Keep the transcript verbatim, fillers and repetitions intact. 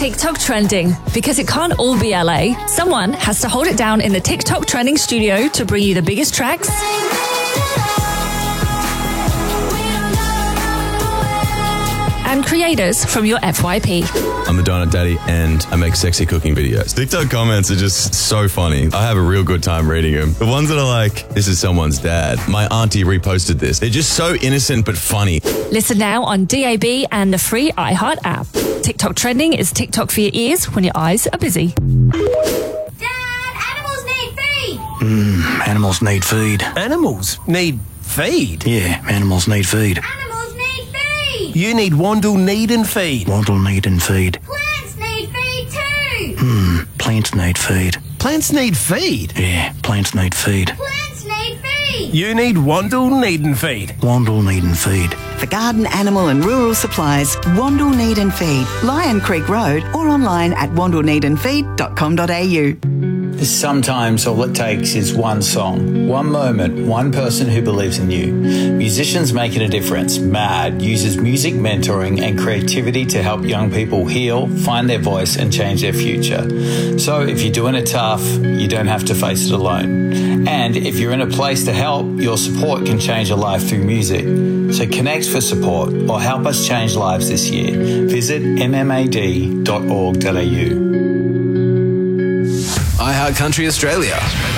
TikTok trending. Because it can't all be L A, someone has to hold it down in the TikTok trending studio to bring you the biggest tracks and creators from your F Y P. I'm the Donut Daddy and I make sexy cooking videos. TikTok comments are just so funny. I have a real good time reading them. The ones that are like, this is someone's dad. My auntie reposted this. They're just so innocent but funny. Listen now on D A B and the free iHeart app. TikTok trending is TikTok for your ears when your eyes are busy. Dad, animals need feed. Mmm, animals need feed. Animals need feed? Yeah, animals need feed. Animals need feed. You need Wandle Need and Feed. Wandle need and feed. Plants need feed too. Hmm, plants need feed. Plants need feed? Yeah, plants need feed. Plants need feed. You need Wandle Need and Feed. Wandle need and feed. For garden, animal and rural supplies, Wandle Need and Feed, Lion Creek Road, or online at wandle need and feed dot com dot a u. Sometimes all it takes is one song, one moment, one person who believes in you. Musicians Making a Difference, MAD, uses music mentoring and creativity to help young people heal, find their voice and change their future. So if you're doing it tough, you don't have to face it alone. And if you're in a place to help, your support can change a life through music. So connect for support or help us change lives this year. Visit m m a d dot org dot a u. iHeart Country Australia.